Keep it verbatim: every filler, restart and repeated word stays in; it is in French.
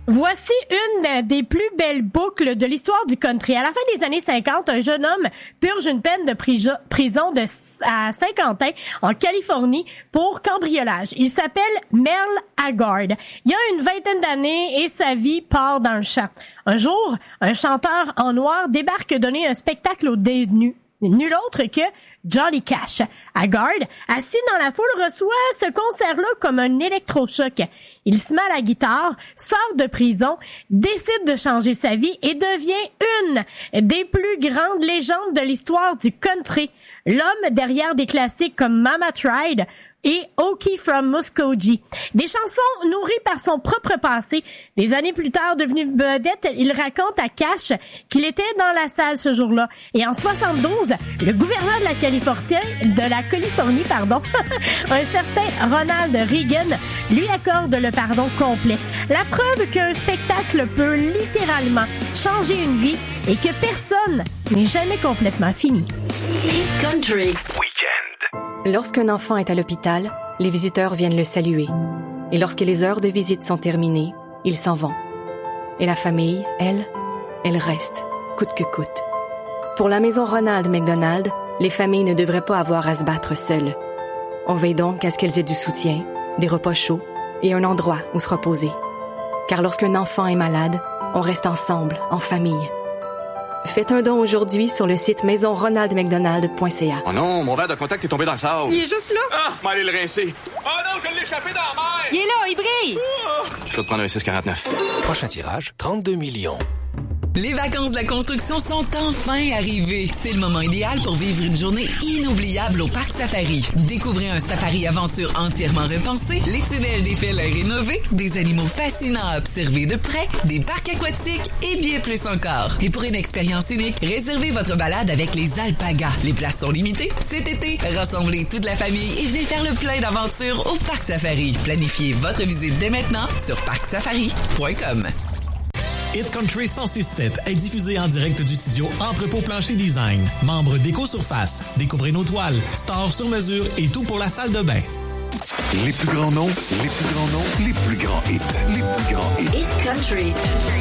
Voici une des plus belles boucles de l'histoire du country. À la fin des années cinquante, un jeune homme purge une peine de prison de à Saint-Quentin, en Californie, pour cambriolage. Il s'appelle Merle Haggard. Il a une vingtaine d'années et sa vie part dans le champ. Un jour, un chanteur en noir débarque donner un spectacle aux détenus. Nul autre que Johnny Cash. Haggard, assis dans la foule, reçoit ce concert-là comme un électrochoc. Il se met à la guitare, sort de prison, décide de changer sa vie et devient une des plus grandes légendes de l'histoire du country. L'homme derrière des classiques comme Mama Tried et Okie from Muskogee. Des chansons nourries par son propre passé. Des années plus tard, devenu vedette, il raconte à Cash qu'il était dans la salle ce jour-là. Et en soixante-douze, le gouverneur de la Californie, de la Californie, pardon, un certain Ronald Reagan, lui accorde le pardon complet. La preuve qu'un spectacle peut littéralement changer une vie et que personne n'est jamais complètement fini. Country Weekend. Lorsqu'un enfant est à l'hôpital, les visiteurs viennent le saluer. Et lorsque les heures de visite sont terminées, ils s'en vont. Et la famille, elle, elle reste, coûte que coûte. Pour la maison Ronald McDonald, les familles ne devraient pas avoir à se battre seules. On veille donc à ce qu'elles aient du soutien, des repas chauds et un endroit où se reposer. Car lorsqu'un enfant est malade, on reste ensemble, en famille. Faites un don aujourd'hui sur le site maison ronald mcdonald point c a. Oh non, mon verre de contact est tombé dans le sable. Il est juste là. Ah, m'allez le rincer. Oh non, je l'ai échappé dans la mer. Il est là, il brille. Oh. Je vais te prendre un six quarante-neuf. Prochain tirage, trente-deux millions. Les vacances de la construction sont enfin arrivées. C'est le moment idéal pour vivre une journée inoubliable au Parc Safari. Découvrez un safari aventure entièrement repensé, les tunnels des félins rénovés, des animaux fascinants à observer de près, des parcs aquatiques et bien plus encore. Et pour une expérience unique, réservez votre balade avec les alpagas. Les places sont limitées. Cet été, rassemblez toute la famille et venez faire le plein d'aventures au Parc Safari. Planifiez votre visite dès maintenant sur parc safari point com. Hit Country cent six sept est diffusé en direct du studio Entrepôt Plancher Design. Membre d'Éco-Surface. Découvrez nos toiles, stores sur mesure et tout pour la salle de bain. Les plus grands noms, les plus grands noms, les plus grands hits, les plus grands hits. Hit Country.